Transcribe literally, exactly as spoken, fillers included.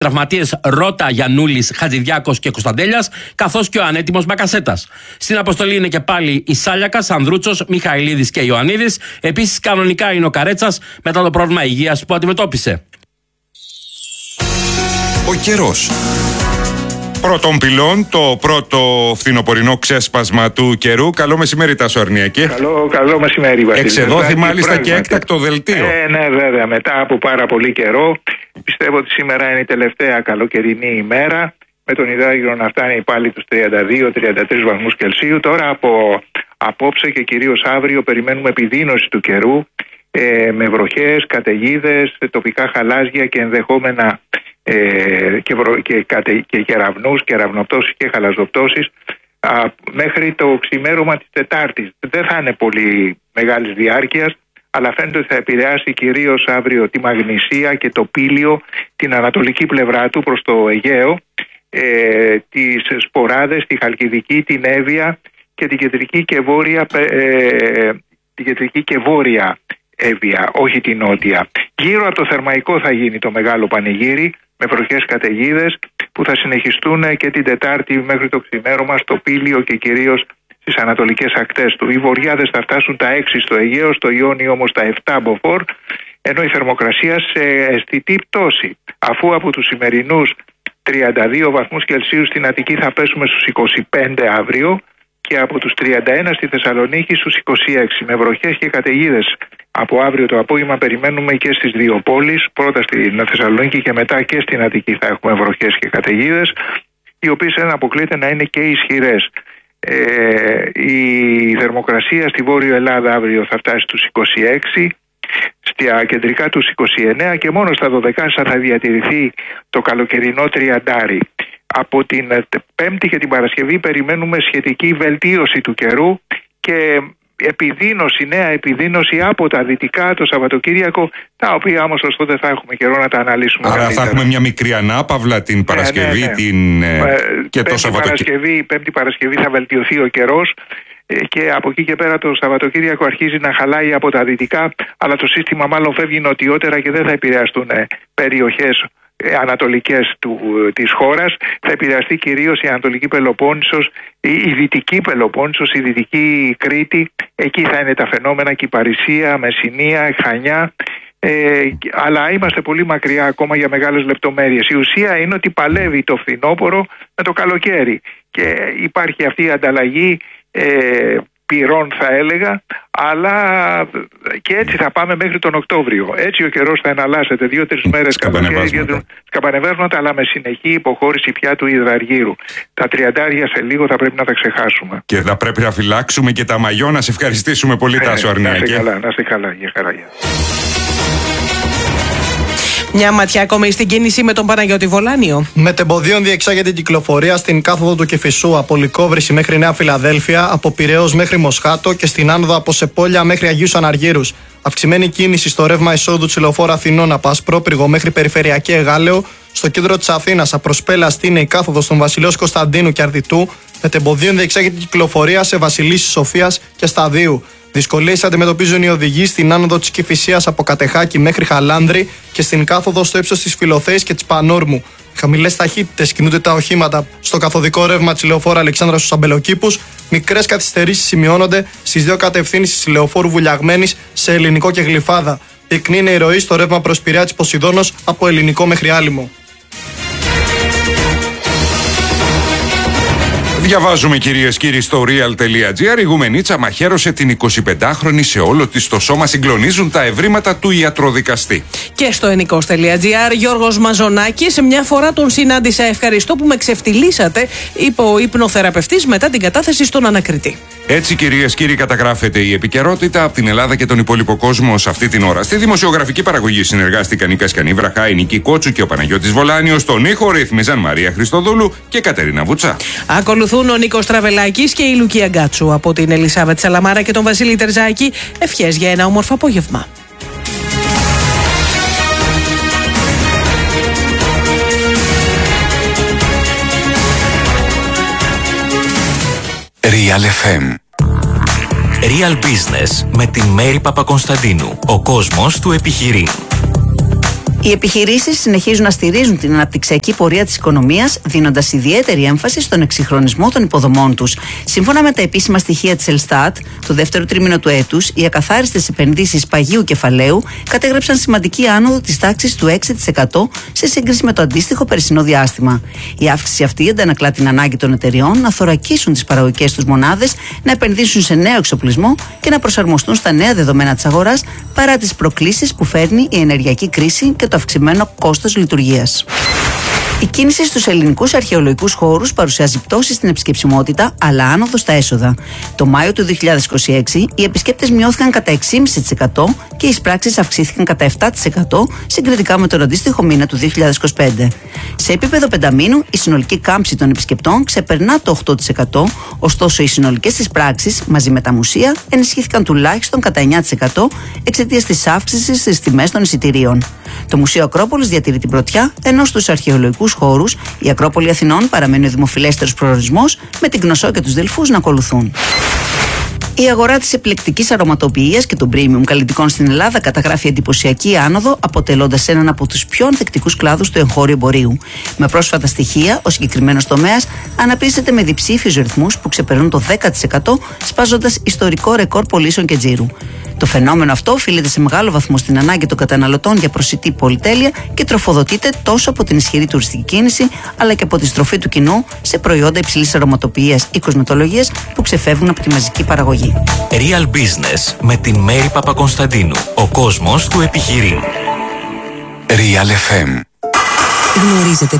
Τραυματίες Ρώτα, Γιαννούλης, Χατζηδιάκος και Κωνσταντέλιας, καθώς και ο ανέτοιμος Μπακασέτας. Στην αποστολή είναι και πάλι η Σάλιακας, Ανδρούτσος, Μιχαηλίδης και Ιωαννίδης. Επίσης, κανονικά είναι ο Καρέτσας μετά το πρόβλημα υγείας που αντιμετώπισε. Ο καιρός. Πρώτον πυλών, το πρώτο φθινοπορεινό ξέσπασμα του καιρού. Καλό μεσημέρι, Τάσο Αρνιακέ. Καλό, καλό μεσημέρι, Βασίλη. Εξεδόθη μάλιστα και έκτακτο δελτίο. Ε, ναι, βέβαια, μετά από πάρα πολύ καιρό. Πιστεύω ότι σήμερα είναι η τελευταία καλοκαιρινή ημέρα. Με τον υδράγυρο να φτάνει πάλι τους τριάντα δύο τριάντα τρεις βαθμούς Κελσίου. Τώρα από απόψε και κυρίως αύριο περιμένουμε επιδείνωση του καιρού. Ε, με βροχές, καταιγίδες, τοπικά χαλάζια και ενδεχόμενα ε, και, βρο, και, κατε, και κεραυνούς, κεραυνοπτώσεις και χαλαζοπτώσεις α, μέχρι το ξημέρωμα της Τετάρτης. Δεν θα είναι πολύ μεγάλης διάρκειας, αλλά φαίνεται ότι θα επηρεάσει κυρίως αύριο τη Μαγνησία και το Πήλιο, την ανατολική πλευρά του προς το Αιγαίο, ε, τις Σποράδες, τη Χαλκιδική, την Εύβοια και την κεντρική και βόρεια, ε, την κεντρική και βόρεια Εύβοια, όχι την νότια. Γύρω από το Θερμαϊκό θα γίνει το μεγάλο πανηγύρι με βροχές καταιγίδες που θα συνεχιστούν και την Τετάρτη μέχρι το ξημέρωμα στο Πήλιο και κυρίως στις ανατολικές ακτές του. Οι βορειάδες θα φτάσουν τα έξι στο Αιγαίο, στο Ιόνιο όμως τα επτά μποφόρ, ενώ η θερμοκρασία σε αισθητή πτώση, αφού από τους σημερινούς τριάντα δύο βαθμούς Κελσίου στην Αττική θα πέσουμε στους είκοσι πέντε αύριο και από τους τριάντα ένα στη Θεσσαλονίκη στους είκοσι έξι, με βροχές και καταιγίδες. Από αύριο το απόγευμα περιμένουμε και στις δύο πόλεις, πρώτα στην Θεσσαλονίκη και μετά και στην Αττική θα έχουμε βροχές και καταιγίδες, οι οποίες δεν αποκλείεται να είναι και ισχυρές. Ε, η θερμοκρασία στη Βόρειο Ελλάδα αύριο θα φτάσει στους είκοσι έξι, στα κεντρικά τους είκοσι εννέα και μόνο στα δωδεκάσια θα διατηρηθεί το καλοκαιρινό τριαντάρι. Από την Πέμπτη και την Παρασκευή περιμένουμε σχετική βελτίωση του καιρού και επιδείνωση, νέα επιδείνωση από τα δυτικά το Σαββατοκύριακο, τα οποία όμως ωστόσο δεν θα έχουμε καιρό να τα αναλύσουμε. Άρα καλύτερα. Θα έχουμε μια μικρή ανάπαυλα την Παρασκευή ναι, ναι, ναι. Την, ε, και το Σαββατοκύριακο. Πέμπτη Παρασκευή θα βελτιωθεί ο καιρός και από εκεί και πέρα το Σαββατοκύριακο αρχίζει να χαλάει από τα δυτικά, αλλά το σύστημα μάλλον φεύγει νοτιότερα και δεν θα επηρεαστούν περιοχές ανατολικές του, της χώρας. Θα επηρεαστεί κυρίως η Ανατολική Πελοπόννησος, η, η Δυτική Πελοπόννησος, η Δυτική Κρήτη. Εκεί θα είναι τα φαινόμενα και η Παρισία, Μεσσηνία, η Χανιά. Ε, αλλά είμαστε πολύ μακριά ακόμα για μεγάλες λεπτομέρειες. Η ουσία είναι ότι παλεύει το φθινόπωρο με το καλοκαίρι και υπάρχει αυτή η ανταλλαγή ε, πυρών θα έλεγα, αλλά και έτσι θα πάμε μέχρι τον Οκτώβριο. Έτσι ο καιρός θα εναλλάσσεται δύο-τρεις μέρες καλοκαίρι, σκαμπανεβάσματα, αλλά με συνεχή υποχώρηση πια του υδραργύρου. Τα τριαντάρια σε λίγο θα πρέπει να τα ξεχάσουμε. Και θα πρέπει να φυλάξουμε και τα μαγιό. Να σε ευχαριστήσουμε πολύ, ε, Τάσο Αρνιακέ. Να είστε καλά, να είστε καλά, για χαρά. Μια ματιά ακόμη στην κίνηση με τον Παναγιώτη Βολάνιο. Μετεμποδίων διεξάγεται η κυκλοφορία στην κάθοδο του Κηφισού από Λυκόβρηση μέχρι Νέα Φιλαδέλφια, από Πειραιώς μέχρι Μοσχάτο και στην άνοδο από Σεπόλια μέχρι Αγίους Αναργύρους. Αυξημένη κίνηση στο ρεύμα εισόδου της Λεωφόρου Αθηνών από Ασπρόπυργο μέχρι Περιφερειακή Εγάλεο. Στο κέντρο της Αθήνας, από Προσπέλα Στίνε, η κάθοδος των Βασιλέως Κωνσταντίνου και Αρδιτού. Μετεμποδίων διεξάγεται η κυκλοφορία σε Βασιλίσσης Σοφίας και Σταδίου. Δυσκολίες αντιμετωπίζουν οι οδηγοί στην άνοδο της Κηφισίας από Κατεχάκη μέχρι Χαλάνδρη και στην κάθοδο στο ύψος της Φιλοθέης και της Πανόρμου. Χαμηλές ταχύτητες κινούνται τα οχήματα στο καθοδικό ρεύμα της Λεωφόρου Αλεξάνδρα στους Αμπελοκήπους. Μικρές καθυστερήσεις σημειώνονται στις δύο κατευθύνσεις της Λεωφόρου Βουλιαγμένης σε Ελληνικό και Γλυφάδα. Πυκνή είναι η ροή στο ρεύμα προς Πειραιά της Ποσειδώνος από Ελληνικό μέχρι Άλυμο. Διαβάζουμε κυρίες και κύριοι στο real.gr. Η Γουμενίτσα μαχαίρωσε την εικοσιπεντάχρονη σε όλο της το σώμα. Συγκλονίζουν τα ευρήματα του ιατροδικαστή. Και στο ενικός.gr, Γιώργος Μαζονάκης, μια φορά τον συνάντησα. Ευχαριστώ που με ξεφτυλίσατε, είπε ο υπνοθεραπευτής μετά την κατάθεση στον ανακριτή. Έτσι, κυρίες και κύριοι, καταγράφεται η επικαιρότητα από την Ελλάδα και τον υπόλοιπο κόσμο σε αυτή την ώρα. Στη δημοσιογραφική παραγωγή συνεργάστηκαν η Κασκανή Βραχά, η Νίκη Κότσου και ο Παναγιώτης Βολάνιος. Στον ήχο ρύθμιζαν Μαρία Χριστοδούλου και Κατερίνα Βουτσά. Ακολουθούν ο Νίκος Τραβελάκης και η Λουκία Γκάτσου. Από την Ελισάβετ Σαλαμάρα και τον Βασίλη Τερζάκη, ευχές για ένα όμορφο απόγευμα. Real εφ εμ. Real Business με τη Μέρη Παπακωνσταντίνου. Ο κόσμος του επιχειρεί. Οι επιχειρήσεις συνεχίζουν να στηρίζουν την αναπτυξιακή πορεία της οικονομίας, δίνοντας ιδιαίτερη έμφαση στον εξυγχρονισμό των υποδομών τους. Σύμφωνα με τα επίσημα στοιχεία της Ελστάτ, το δεύτερο τρίμηνο του έτους, οι ακαθάριστες επενδύσεις παγίου κεφαλαίου κατέγραψαν σημαντική άνοδο της τάξης του έξι τοις εκατό σε σύγκριση με το αντίστοιχο περσινό διάστημα. Η αύξηση αυτή αντανακλά την ανάγκη των εταιριών να θωρακίσουν τις παραγωγικές τους μονάδες, να επενδύσουν σε νέο εξοπλισμό και να προσαρμοστούν στα νέα δεδομένα της αγοράς παρά τις προκλήσεις που φέρνει η ενεργειακή κρίση και το αυξημένο κόστος λειτουργίας. Η κίνηση στους ελληνικούς αρχαιολογικούς χώρους παρουσιάζει πτώση στην επισκεψιμότητα, αλλά άνοδο στα έσοδα. Το Μάιο του δύο χιλιάδες είκοσι έξι οι επισκέπτες μειώθηκαν κατά έξι κόμμα πέντε τοις εκατό και οι εισπράξεις αυξήθηκαν κατά επτά τοις εκατό συγκριτικά με τον αντίστοιχο μήνα του δύο χιλιάδες είκοσι πέντε. Σε επίπεδο πενταμήνου, η συνολική κάμψη των επισκεπτών ξεπερνά το οκτώ τοις εκατό, ωστόσο οι συνολικές εισπράξεις μαζί με τα μουσεία ενισχύθηκαν τουλάχιστον κατά εννιά τοις εκατό εξαιτίας της αύξησης στις τιμές των εισιτηρίων. Το Μουσείο Ακρόπολης διατηρεί την πρωτιά, ενώ στους αρχαιολογικούς χώρους η Ακρόπολη Αθηνών παραμένει ο δημοφιλέστερος προορισμός, με την Κνωσό και τους Δελφούς να ακολουθούν. Η αγορά της επιλεκτικής αρωματοποιίας και των premium καλλιτικών στην Ελλάδα καταγράφει εντυπωσιακή άνοδο, αποτελώντας έναν από τους πιο ανθεκτικούς κλάδους του εγχώριου εμπορίου. Με πρόσφατα στοιχεία, ο συγκεκριμένος τομέας αναπτύσσεται με διψήφιους ρυθμούς που ξεπερνούν το δέκα τοις εκατό, σπάζοντας ιστορικό ρεκόρ πωλήσεων και τζίρου. Το φαινόμενο αυτό οφείλεται σε μεγάλο βαθμό στην ανάγκη των καταναλωτών για προσιτή πολυτέλεια και τροφοδοτείται τόσο από την ισχυρή τουριστική κίνηση, αλλά και από τη στροφή του κοινού σε προϊόντα υψηλής αρωματοποιίας ή κοσμετολογίας που ξεφεύγουν από τη μαζική παραγωγή. Real Business με την Μέρη Παπακονσταντίνου. Ο κόσμος του επιχειρήν. Real εφ εμ. Γνωρίζετε